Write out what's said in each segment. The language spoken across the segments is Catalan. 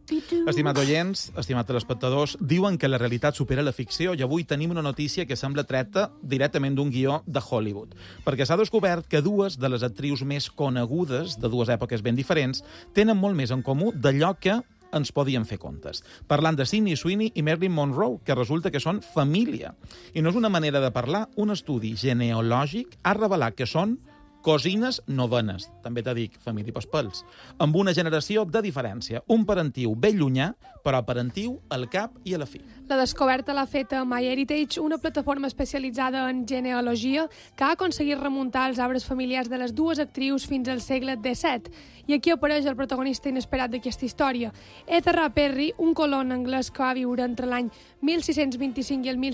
Estimats oients, estimats telespectadors, diuen que la realitat supera la ficció i avui tenim una notícia que sembla treta directament d'un guió de Hollywood. Perquè s'ha descobert que dues de les actrius més conegudes, de dues èpoques ben diferents, tenen molt més en comú d'allò que ens podíem fer comptes. Parlant de Sydney Sweeney i Marilyn Monroe, que resulta que són família. I no és una manera de parlar, un estudi genealògic ha revelat que són cosines novenes, també t'ha dit, família pels pèls, amb una generació de diferència. Un parentiu ben llunyà, però parentiu al cap i a la fi. La descoberta l'ha feta MyHeritage, una plataforma especialitzada en genealogia que ha aconseguit remuntar els arbres familiars de les dues actrius fins al segle XVII. I aquí apareix el protagonista inesperat d'aquesta història. Ezra Perry, un colon anglès que va viure entre l'any 1625 i el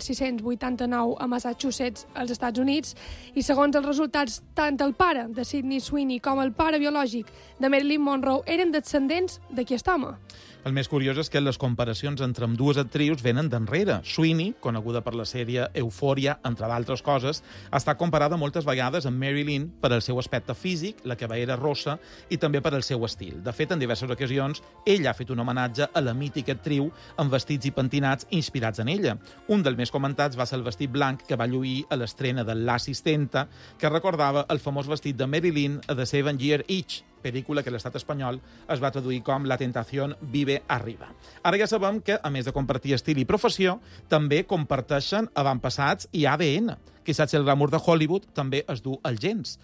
1689 a Massachusetts, als Estats Units, i segons els resultats, tant el pare de Sydney Sweeney com el pare biològic de Marilyn Monroe eren descendents d'aquest home. El més curiós és que les comparacions entre ambdues actrius venen d'enrere. Sweeney, coneguda per la sèrie Eufòria, entre d'altres coses, ha estat comparada moltes vegades amb Marilyn per al seu aspecte físic, la cabellera rossa, i també per al seu estil. De fet, en diverses ocasions, ell ha fet un homenatge a la mítica actriu amb vestits i pentinats inspirats en ella. Un dels més comentats va ser el vestit blanc que va lluir a l'estrena de L'Assistenta, que recordava el famós vestit de Marilyn a The 7 Year Itch, pel·lícula que a l'estat espanyol es va traduir com La tentación vive arriba. Ara ja sabem que, a més de compartir estil i professió, també comparteixen avantpassats i ADN. Que saps, el glamour de Hollywood també es du als gens.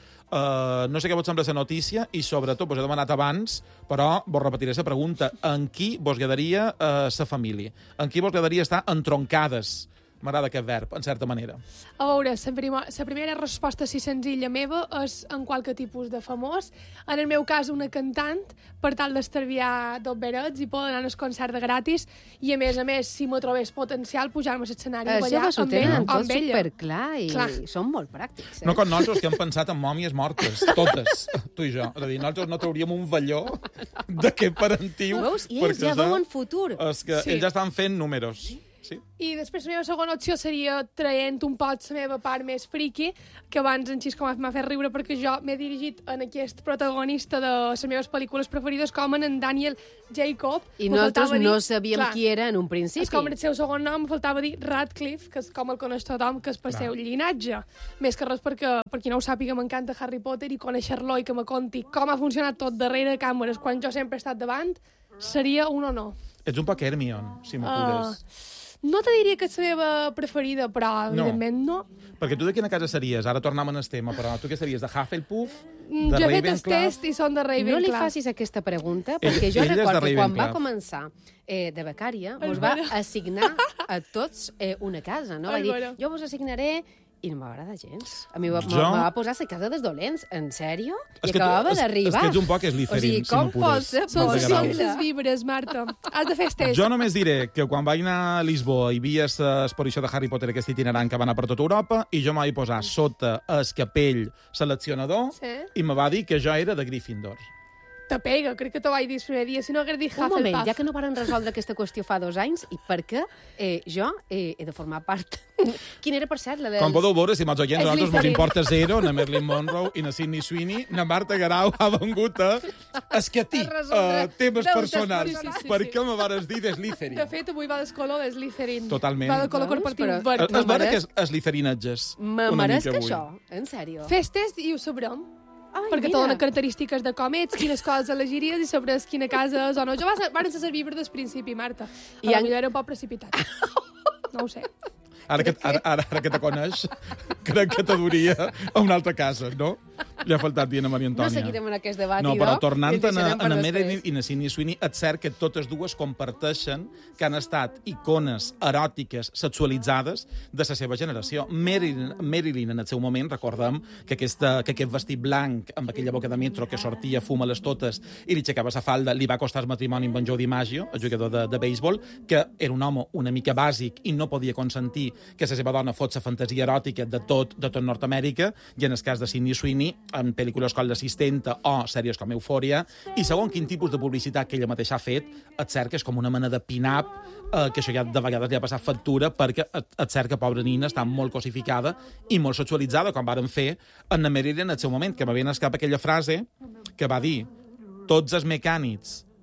No sé què vos sembla la notícia i, sobretot, vos he demanat abans, però vos repetiré la pregunta. En qui vos agradaria la família? En qui vos agradaria estar entroncades? M'agrada aquest verb, en certa manera. A veure, la primera resposta, si senzilla meva, és en qualque tipus de famós. En el meu cas, una cantant, per tal d'estalviar dos verets i poder anar al concert de gratis, i a més, si me trobés potencial, pujar-me a l'escenari i ballar amb ella. Tot ella. superclar i són molt pràctics. No com nosaltres, que hem pensat en mòmies mortes, totes, tu i jo. És a dir, nosaltres no trauríem un velló d'aquest parentiu. Veus? I ells ja veuen futur. És que ells ja estan fent números. Sí. I després la meva segona opció seria traient un pot la meva part més friki, que abans en Xisco m'ha fet riure perquè jo m'he dirigit en aquest protagonista de les meves pel·lícules preferides com en Daniel Jacob. I nosaltres no sabíem qui era en un principi. És com el seu segon nom, em faltava dir Radcliffe, que és com el coneix tothom, que és per seu llinatge. Més que res perquè, per qui no ho sàpiga, m'encanta Harry Potter i conèixer-lo i que me conti com ha funcionat tot darrere de càmeres quan jo sempre he estat davant, seria un honor. Ets un poc Hermione, si m'apures. No te diria que és la meva preferida, però evidentment no. Perquè tu de quina casa series? Ara tornem en el tema, però tu què series? De Hufflepuff? Jo he fet el test i són de Ravenclaw. No li facis aquesta pregunta, perquè jo recordo que quan va començar de becària, us va assignar a tots una casa, no? Va dir, jo vos assignaré... I no m'agrada gens. A mi va posar la casa dels dolents. En sèrio? I acabava d'arribar. És que ets un poc Slytherin, si m'apures. Són les vibres, Marta. Has de fer el test. Jo només diré que quan vaig anar a Lisboa i via l'exposició de Harry Potter, aquest itinerant que va anar per tota Europa, i jo m'ho vaig posar sota el capell seleccionador i me va dir que jo era de Gryffindor. Te pega, crec que t'ho vaig dir el primer dia, si no hagués dit Hufflepuff. Un moment, ja que no varen resoldre aquesta qüestió fa 2 anys, i per què jo he de formar part? Quina era, per cert, la de... Com podeu veure, si m'ho oient, nosaltres mos importa zero, na Marilyn Monroe i na Sydney Sweeney, na Marta Garau ha vengut a escatir temes personals. Per què me vares dir de Slytherin? De fet, avui va del color de Slytherin. Totalment. Va del color corporatiu verd. És vera que és Slytherinatges. Me meresc això, en sèrio. Fes test i ho sabrem. Perquè te dona característiques de com ets, quines coses elegiries i sabràs quina casa és o no. Jo van ser servir des principi, Marta. A la millor era un poc precipitat. No ho sé. Ara que te coneix, crec que t'adoria a una altra casa, no? Li ha faltat dir a Maria Antònia. No seguirem en aquest debat, no, però tornant a Marilyn i a Sydney Sweeney, és cert que totes dues comparteixen que han estat icones eròtiques sexualitzades de la seva generació. Marilyn, en el seu moment, recordem que aquest vestit blanc amb aquella boca de metro que sortia fum a les totes i li aixecava la falda, li va costar el matrimoni amb en Joe DiMaggio, el jugador de béisbol, que era un home una mica bàsic i no podia consentir que la seva dona fos la fantasia eròtica de tot Nord-Amèrica, i en el cas de Sydney Sweeney, en pel·lícules com L'Assistenta o sèries com Eufòria, i segons quin tipus de publicitat que ella mateixa ha fet, és cert que és com una mena de pin-up, que això ja de vegades li ha passat factura, perquè és cert que pobra nina està molt cosificada i molt sexualitzada, com varen fer en la Marilyn en el seu moment, que m'havia escapat aquella frase que va dir: tots els mecànics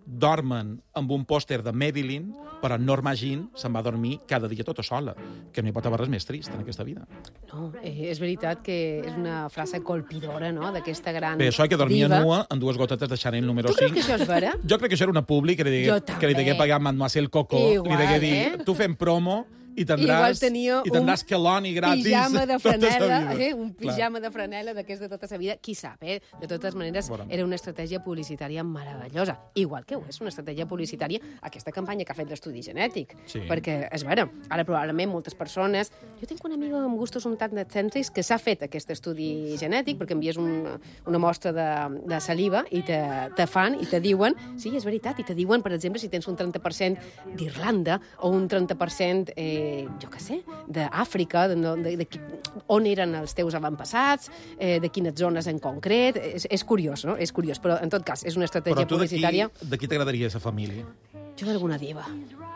dormen amb un pòster de Marilyn, però Norma Jean se'n va dormir cada dia tota sola, que no hi pot haver res més trist en aquesta vida. No, és veritat que és una frase colpidora, no?, d'aquesta gran Bé, això que dormia diva. nua amb 2 gotetes de Chanel número 5. Tu creus que això és vera? Jo crec que això era una publi que li degué pagar Mademoiselle Coco. Igual, li degué dir, tu fem promo i tindràs queloni gratis. Pijama de franela, tota un pijama de franela d'aquest de tota sa vida. Qui sap, De totes maneres, era una estratègia publicitària meravellosa. Igual que ho és una estratègia publicitària aquesta campanya que ha fet l'estudi genètic. Sí. Perquè, és vera, ara probablement moltes persones... Jo tinc una amiga amb gustos un tant excèntrics que s'ha fet aquest estudi genètic perquè envies una mostra de saliva i te fan i te diuen, sí, és veritat, i te diuen, per exemple, si tens un 30% d'Irlanda o un 30% jo què sé, d'Àfrica, on eren els teus avantpassats, de quines zones en concret. És curiós, no? És curiós, però en tot cas és una estratègia publicitària... Però tu de qui t'agradaria ser família? Jo d'alguna diva.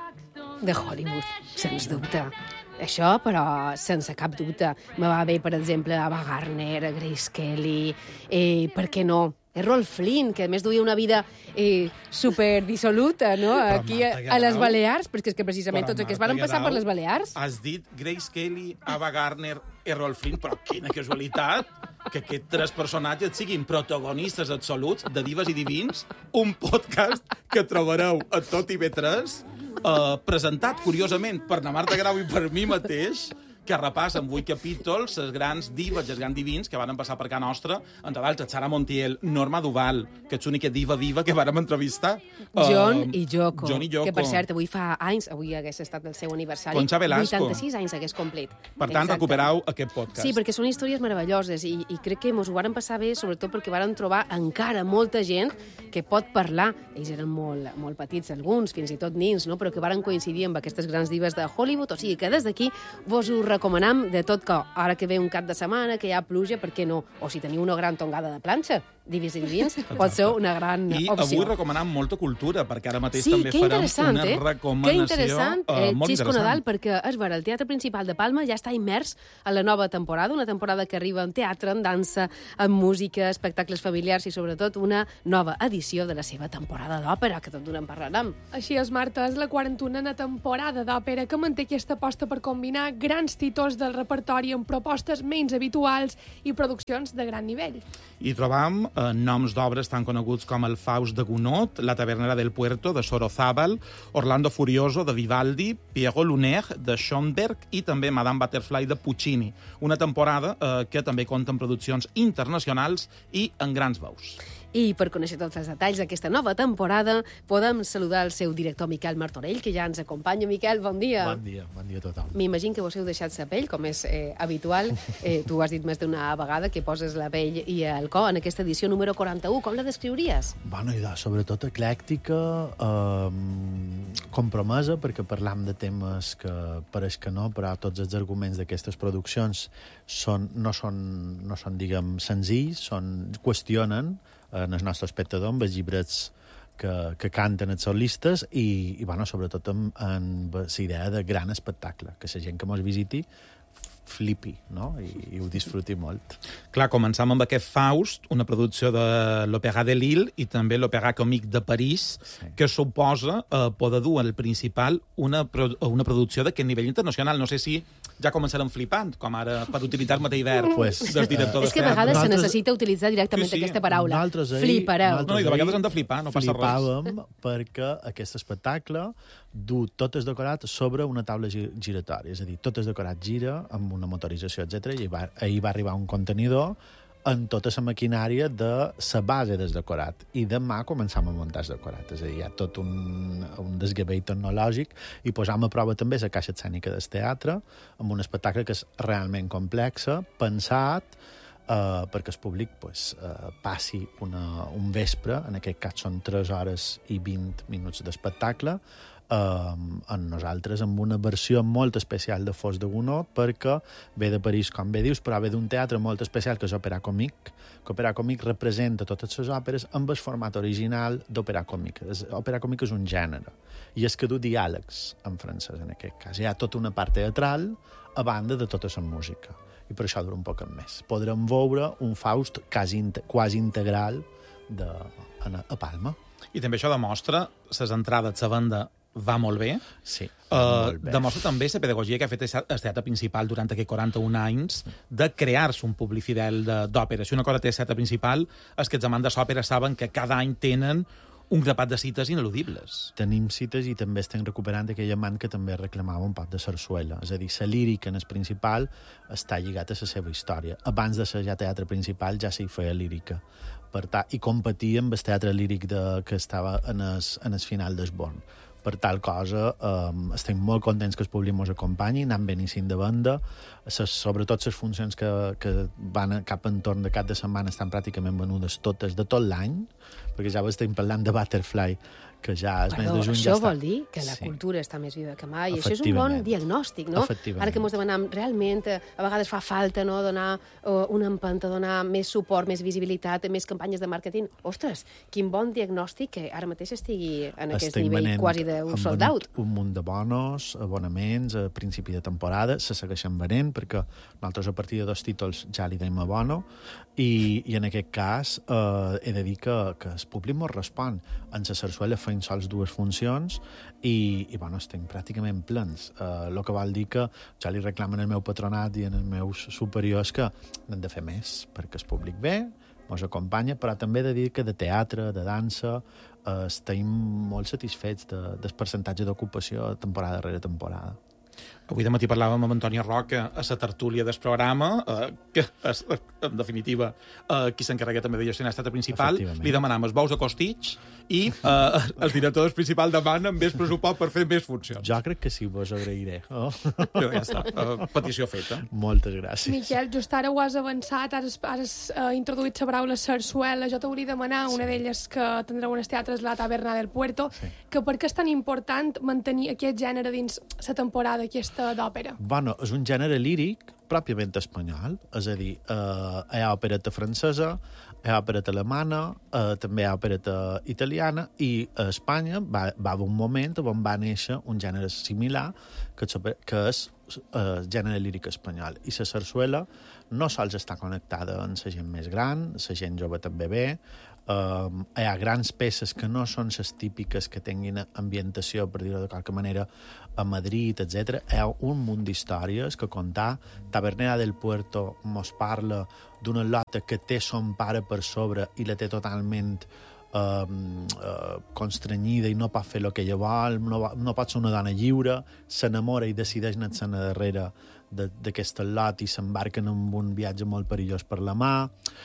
De Hollywood, sens dubte. Això, però, sense cap dubte. Me va bé, per exemple, Ava Gardner, Grace Kelly, per què no? Errol Flynn, que a més duia una vida super dissoluta, no?, aquí a les Balears, perquè és que precisament tots aquests van passar per les Balears. Has dit Grace Kelly, Ava Gardner, Errol Flynn, però quina casualitat que aquests 3 personatges siguin protagonistes absoluts de Dives i Divins, un podcast que trobareu a Tot TV3, presentat, curiosament, per na Marta Grau i per mi mateix, que repassen 8 capítols, les grans divas i els grans divins que van passar per casa nostra, entre d'altres, Sara Montiel, Norma Duval, que és l'única diva que vàrem entrevistar. John i Yoko. John i Yoko. Que, per cert, avui fa anys, avui hagués estat el seu aniversari. Concha Velasco. 86 anys hagués complit. Per tant, recuperau aquest podcast. Sí, perquè són històries meravelloses i crec que mos ho varen passar bé, sobretot perquè varen trobar encara molta gent que pot parlar. Ells eren molt petits, alguns, fins i tot nins, no?, però que varen coincidir amb aquestes grans dives de Hollywood. O sigui que des d'aquí vos ho recomanam de tot que ara que ve un cap de setmana, que hi ha pluja, per què no? O si teniu una gran tongada de planxa, Divis i Divins, pot ser una gran opció. I avui recomanam molta cultura, perquè ara mateix també farem una recomanació que interessant, molt Xisco interessant. Nadal, perquè és vera, el Teatre Principal de Palma ja està immers en la nova temporada, una temporada que arriba en teatre, en dansa, en música, espectacles familiars i sobretot una nova edició de la seva temporada d'òpera, que tot d'una en parlarem. Així és, Marta, és la 41a temporada d'òpera que manté aquesta aposta per combinar grans títols del repertori amb propostes menys habituals i produccions de gran nivell. I trobam noms d'obres tan coneguts com el Faust de Gounod, La tavernera del Puerto, de Sorozábal, Orlando Furioso, de Vivaldi, Pierrot Lunaire, de Schoenberg, i també Madame Butterfly, de Puccini. Una temporada que també compta amb produccions internacionals i en grans veus. I per conèixer tots els detalls d'aquesta nova temporada, podem saludar el seu director Miquel Martorell, que ja ens acompanya. Miquel, bon dia. Bon dia a tothom. M'imagino que vos heu deixat la pell, com és habitual. Tu has dit més d'una vegada que poses la pell i el cor en aquesta edició número 41. Com la descriuries? Bona idea, sobretot eclèctica, compromesa, perquè parlam de temes que pareix que no, però tots els arguments d'aquestes produccions no són, diguem, senzills, qüestionen en el nostre espectador amb els llibrets que canten els solistes i bueno, sobretot amb la idea de gran espectacle, que la gent que mos visiti flipi, no?, i ho disfruti molt. Clar, començam amb aquest Faust, una producció de l'Opéra de Lille i també l'Opéra Comique de París, que suposa poder dur al principal una producció d'aquest nivell internacional. No sé si ja començarem flipant, com ara per utilitzar el mateix verb del director de teatre. És que a vegades se necessita utilitzar directament aquesta paraula. Flipareu. No, i de vegades hem de flipar, no passa res. Flipàvem perquè aquest espectacle du tot el decorat sobre una taula giratòria, és a dir, tot el decorat gira amb una motorització, etc. I ahir va arribar un contenidor amb tota la maquinària de la base del decorat. I demà començam a muntar el decorat. És a dir, hi ha tot un desgavell tecnològic i posam a prova també la caixa escènica del teatre amb un espectacle que és realment complex, pensat perquè el públic passi un vespre, en aquest cas són 3 hores i 20 minuts d'espectacle, en nosaltres amb una versió molt especial de Faust de Gounod, perquè ve de París, com bé dius, però ve d'un teatre molt especial que és Opéra Comique, que Opéra Comique representa totes les òperes amb el format original d'Opéra Comique. Opéra Comique és un gènere i és que du diàlegs en francès en aquest cas. Hi ha tota una part teatral a banda de tota la música i per això dura un poc més. Podrem veure un Faust quasi integral a Palma. I també això demostra, les entrades, la venda va molt bé. Sí, molt bé. Demostra també la pedagogia que ha fet el teatre principal durant aquests 41 anys de crear-se un públic fidel d'òpera. Si una cosa té el teatre principal és que els amants d'òpera saben que cada any tenen un grapat de cites ineludibles. Tenim cites i també estem recuperant aquell amant que també reclamava un poc de sarsuela. És a dir, la lírica en el principal està lligat a la seva història. Abans de ser ja teatre principal ja s'hi feia lírica. Per tant, i competia amb el teatre líric que estava en el final d'Esborn. Per tal cosa, estem molt contents que el públic ens acompanyi, anant benissint de banda. Sobretot les funcions que van cap entorn de cap de setmana estan pràcticament venudes totes de tot l'any, perquè ja estem parlant de Butterfly, que ja és mes de juny ja està. Això vol dir que la cultura està més viva que mai. Això és un bon diagnòstic, no? Ara que ens demanem, realment, a vegades fa falta no, donar una empenta, donar més suport, més visibilitat, més campanyes de màrqueting. Ostres, quin bon diagnòstic que ara mateix estigui en aquest nivell quasi d'un sold out. Un munt de bonos, abonaments, a principi de temporada, se segueixen venent, perquè nosaltres a partir de 2 títols ja li donem abono, i en aquest cas he de dir que el públic ens respon. En la sarsuela fem sols 2 funcions i bueno, estem pràcticament plens. El que vol dir que ja li reclamen el meu patronat i en els meus superiors que n'hem de fer més, perquè el públic ve, ens acompanya, però també he de dir que de teatre, de dansa, estem molt satisfets del percentatge d'ocupació temporada rere temporada. Avui de matí parlàvem amb Antònia Roca a la tertúlia del programa, que és, en definitiva, qui s'encarrega també de gestionar el teatre principal. Li demanam els bous a Costitx i el director del principal demana més pressupost per fer més funcions. Jo crec que sí, vos agrairé. Oh. Ja està, petició feta. Moltes gràcies. Miquel, just ara ho has avançat, has introduït la paraula sarsuela. Jo t'hauria de demanar, una d'elles que tindreu en el teatre és la Taverna del Puerto, que per què és tan important mantenir aquest gènere dins la temporada aquesta d'òpera? Bueno, és un gènere líric pròpiament espanyol, és a dir, hi ha òpereta francesa, hi ha òpereta alemana, també hi ha òpereta italiana, i a Espanya va haver un moment on va néixer un gènere similar, que és el gènere líric espanyol. I la sarsuela no sols està connectada amb la gent més gran, la gent jove també ve, hi ha grans peces que no són les típiques que tinguin ambientació, per dir-ho de qualque manera, a Madrid, etc. Hi ha un munt d'històries que contar. Tavernera del Puerto mos parla d'una lota que té son pare per sobre i la té totalment constrenyida i no pot fer el que ella vol, no pot ser una dona lliure, s'enamora i decideix anar-se'n a darrere d'aquesta lot i s'embarquen en un viatge molt perillós per la mà.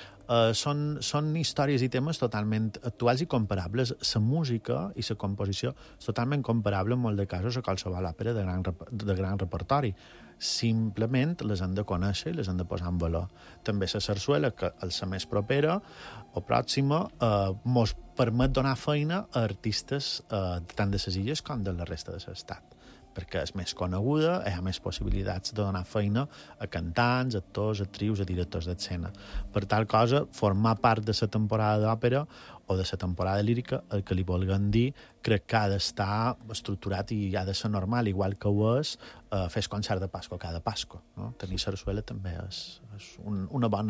Són històries i temes totalment actuals i comparables. La música i la composició és totalment comparable en molt de casos a qualsevol òpera de gran repertori. Simplement les hem de conèixer i les hem de posar en valor. També la sarsuela, que és la més propera o pròxima, ens permet donar feina a artistes tant de les illes com de la resta de l'estat, perquè és més coneguda, hi ha més possibilitats de donar feina a cantants, actors, actrius, a directors d'escena. Per tal cosa, formar part de la temporada d'òpera o de la temporada lírica, el que li vulguem dir, crec que ha d'estar estructurat i ha de ser normal, igual que ho és fer el concert de Pasqua cada Pasqua. No? Tenir sarsuela també és un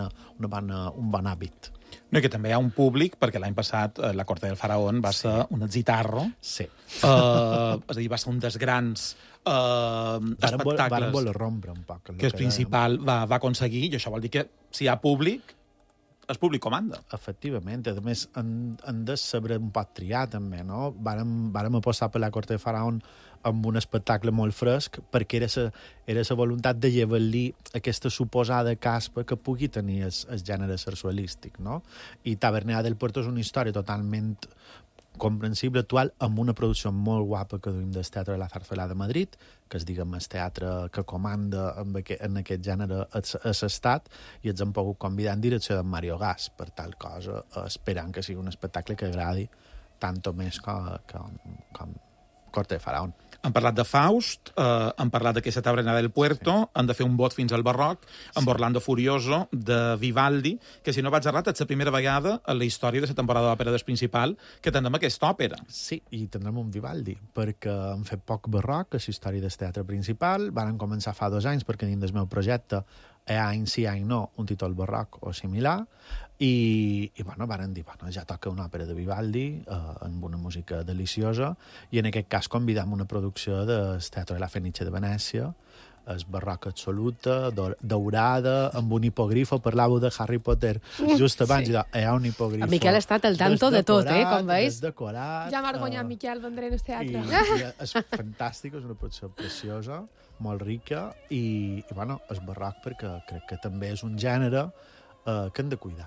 bon hàbit. No, i que també hi ha un públic, perquè l'any passat la Corte del Faraón va ser un excitarro. Sí. És a dir, va ser un dels grans espectacles. Varen voler rompre un poc. Que el principal va aconseguir, i això vol dir que si hi ha públic, el públic comanda. Efectivament. A més, han de saber un poc triar, també, no? Vàrem apostar per la Corte de Faraón amb un espectacle molt fresc, perquè era la voluntat de llevar-li aquesta suposada caspa que pugui tenir el gènere sarsuelístic, no? I Tavernera del Puerto és una història totalment comprensible, actual, amb una producció molt guapa que duim del Teatre de la Zarzuela de Madrid, que és, diguem, el teatre que comanda en aquest gènere a l'estat, i ens hem pogut convidar en direcció de Mario Gas, per tal cosa, esperant que sigui un espectacle que agradi tant o més com Corte de Faraón. Han parlat de Faust, han parlat d'aquesta Taverna del Puerto, han de fer un bot fins al barroc, amb Orlando Furioso, de Vivaldi, que si no vaig errat és la primera vegada en la història de la temporada d'òpera del principal que tindrem aquesta òpera. Sí, i tindrem un Vivaldi, perquè han fet poc barroc a la història del teatre principal, van començar fa 2 anys perquè dins del meu projecte any sí, any no, un títol barroc o similar, I bueno, varen dir, bueno, ja toca una òpera de Vivaldi amb una música deliciosa, i en aquest cas convidam una producció del Teatro de la Fenice de Venècia, és barroca absoluta, daurada, amb un hipogrifo. Parlàveu de Harry Potter just abans, hi ha un hipogrifo. El Miquel ha estat al tanto de tot, com veus? Desdecorat. Ja m'ha guanyat, Miquel, vendré en el teatre. I és fantàstic, és una producció preciosa, molt rica, i bueno, és barroc perquè crec que també és un gènere que hem de cuidar.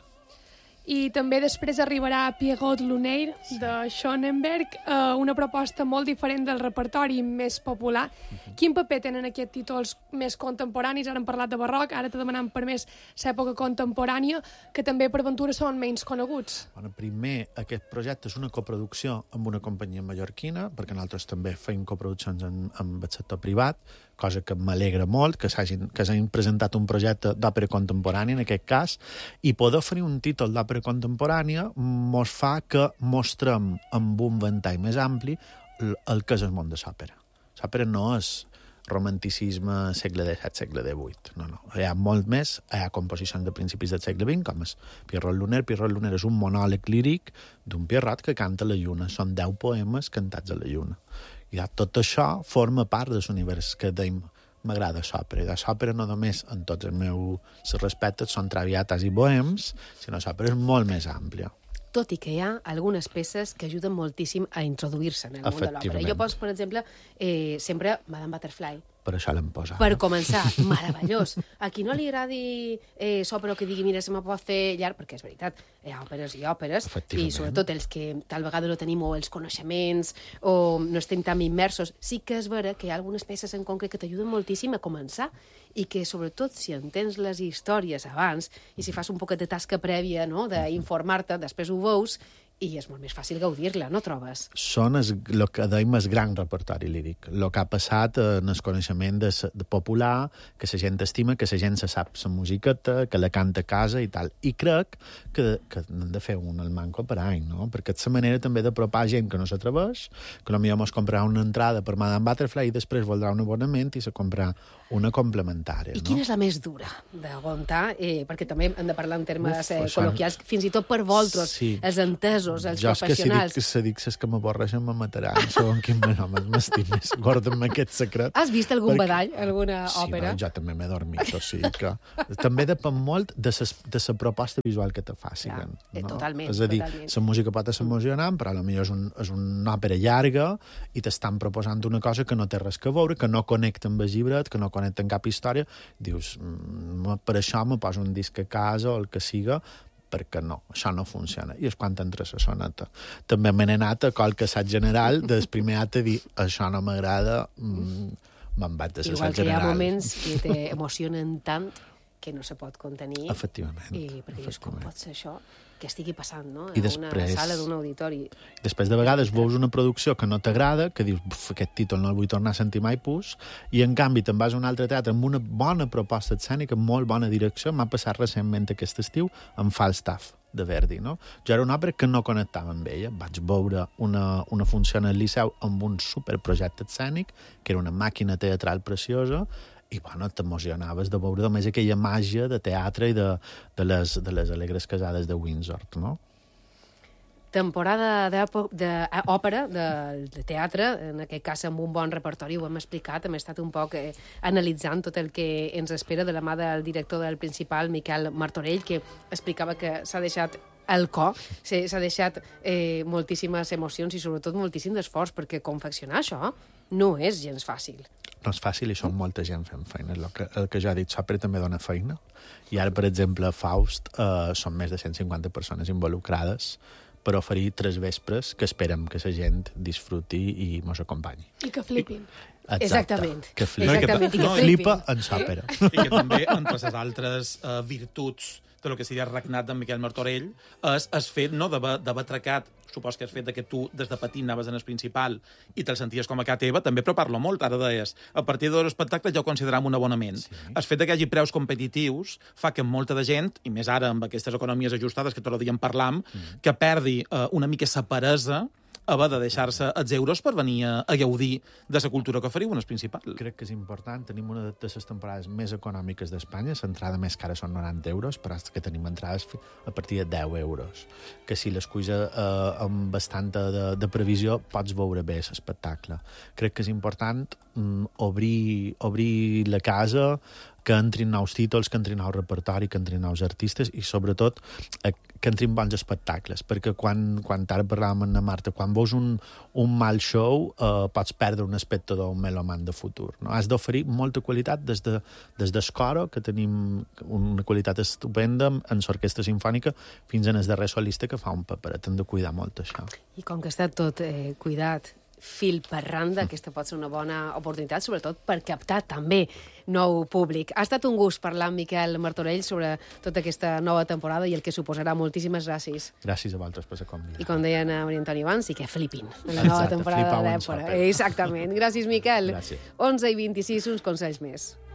I també després arribarà Pierrot Lunaire, de Schönenberg, una proposta molt diferent del repertori més popular. Quin paper tenen aquests títols més contemporanis? Ara hem parlat de barroc, ara te demanem per més l'època contemporània, que també per ventura són menys coneguts. Bueno, primer, aquest projecte és una coproducció amb una companyia mallorquina, perquè nosaltres també feim coproduccions amb el sector privat, cosa que m'alegra molt, que s'hagin presentat un projecte d'òpera contemporània, en aquest cas, i poder oferir un títol d'òpera contemporània mos fa que mostrem amb un ventall més ampli el que és el món de l'òpera. L'òpera no és romanticisme segle XVII, segle XVIII. No. Hi ha molt més, hi ha composicions de principis del segle XX, com és Pierrot Lunaire. Pierrot Lunaire és un monòleg líric d'un Pierrot que canta a la lluna. Són 10 poemes cantats a la lluna. I tot això forma part de l'univers que deim m'agrada l'òpera. I l'òpera no només, en tots els meus respectes, són traviates i bohems, sinó l'òpera és molt més àmplia. Tot i que hi ha algunes peces que ajuden moltíssim a introduir-se en el món de l'òpera. Jo poso, per exemple, sempre Madame Butterfly. Per això l'hem posat. Per començar, meravellós. A qui no li agradi l'òpera que digui, mira, se me pot fer llarg, perquè és veritat, hi ha òperes i òperes, i sobretot els que tal vegada no tenim o els coneixements o no estem tan immersos, sí que és vera que hi ha algunes peces en concret que t'ajuden moltíssim a començar i que, sobretot, si entens les històries abans i si fas un poquet de tasca prèvia, no?, d'informar-te, després ho veus, i és molt més fàcil gaudir-la, no trobes? Són el que deim el gran repertori líric. El que ha passat en el coneixement de popular, que la gent estima, que la gent se sap la musiqueta, que la canta a casa i tal. I crec que hem de fer un al manco per any, no? Perquè és la manera també d'apropar gent que no s'atreveix, que potser mos comprarà una entrada per Madame Butterfly i després voldrà un abonament i se comprarà una complementària. I quina és la més dura d'aguantar? Perquè també hem de parlar en termes col·loquials, fins i tot per vosaltres, els entesos, els professionals. Jo és que si dic que m'avorreixen me mataran, segon quin home m'estimes. Guarda'm aquest secret. Has vist algun badall, alguna òpera? Sí, jo també m'he dormit, o sigui que... També depèn molt de la proposta visual que te facin. Totalment. És a dir, la música pot ser emocionant, però potser és una òpera llarga i t'estan proposant una cosa que no té res a veure, que no connecta amb el llibret, que no connecta amb cap història. Dius, per això me poso un disc a casa o el que siga, perquè no, això no funciona. I és quan entra la soneta. També me n'he anat a qualque assaig general del primer acte a dir, això no m'agrada, me'n vaig de l'assaig general. Igual que hi ha moments que t'emocionen tant que no se pot contenir. Efectivament. I perquè dius, com pot ser això que estigui passant, no? I en una sala d'un auditori. Després de vegades veus una producció que no t'agrada, que dius, aquest títol no el vull tornar a sentir mai pus, i en canvi te'n vas a un altre teatre amb una bona proposta escènica, amb molt bona direcció. M'ha passat recentment aquest estiu amb Falstaff de Verdi, no? Jo era una òpera que no connectava amb ella. Vaig veure una funció al Liceu amb un superprojecte escènic, que era una màquina teatral preciosa, i bueno, t'emocionaves de veure només aquella màgia de teatre i de les alegres casades de Windsor, no? Temporada d'òpera, de teatre, en aquest cas amb un bon repertori, ho hem explicat, hem estat un poc analitzant tot el que ens espera de la mà del director del Principal, Miquel Martorell, que explicava que s'ha deixat el cor, s'ha deixat moltíssimes emocions i sobretot moltíssim d'esforç, perquè confeccionar això no és gens fàcil. No és fàcil i són molta gent fent feina. El que ja he dit, l'òpera també dona feina. I ara, per exemple, a Faust són més de 150 persones involucrades per oferir 3 vespres que esperem que la gent disfruti i mos acompanyi. I que flipin. Exactament. Que flipin. Exactament. No, flipa en l'òpera. I que també, entre les altres virtuts de lo que seria el regnat d'en Miquel Martorell, és el fet d'haver tracat, supos que has fet que tu des de petit anaves en el Principal i te'l senties com a casa teva, també preparar-lo molt. Ara deies, a partir de l'espectacle ja ho considerem un abonament. Sí. El fet que hi hagi preus competitius fa que molta de gent, i més ara amb aquestes economies ajustades que tot el dia en parlam, que perdi una mica sa peresa haver de deixar-se els euros per venir a gaudir de la cultura que oferiu, en el principal. Crec que és important. Tenim una de les temporades més econòmiques d'Espanya. L'entrada més cara són 90 euros, però és que tenim entrades a partir de 10 euros. Que si l'esculls amb bastanta de previsió pots veure bé l'espectacle. Crec que és important obrir la casa, que entrin nous títols, que entrin nou repertori, que entrin nous artistes i, sobretot, que entrin bons espectacles. Perquè quan ara parlàvem amb la Marta, quan veus un mal show, pots perdre un espectador, un melòman de futur. No? Has d'oferir molta qualitat des d'Escoro, que tenim una qualitat estupenda en l'orquestra sinfònica, fins en el darrer solista que fa un paperet. Hem de cuidar molt això. I com que està tot cuidat, fil per randa, aquesta pot ser una bona oportunitat, sobretot per captar també nou públic. Ha estat un gust parlar amb Miquel Martorell sobre tota aquesta nova temporada i el que suposarà. Moltíssimes gràcies. Gràcies a vosaltres per la convida. I com deien a Maria Antoni abans, sí que flipin en la nova temporada de l'Èpora. Exactament. Gràcies, Miquel. Gràcies. 11:26, uns consells més.